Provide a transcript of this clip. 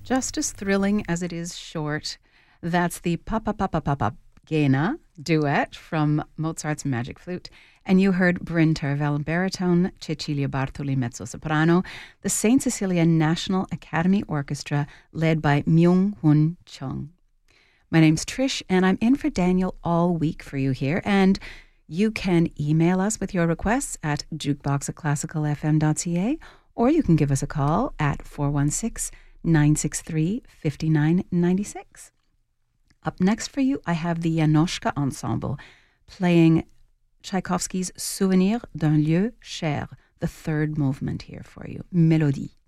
Just as thrilling as it is short. That's the Papa Papa Papa Gena duet from Mozart's Magic Flute. And you heard Bryn Tervel baritone, Cecilia Bartoli mezzo-soprano, the St. Cecilia National Academy Orchestra led by Myung-Hun Chung. My name's Trish, and I'm in for Daniel all week for you here. And you can email us with your requests at jukebox@classicalfm.ca, or you can give us a call at 416-963-5996. Up next for you, I have the Janoschka Ensemble playing Tchaikovsky's Souvenir d'un lieu cher, the third movement here for you, Mélodie.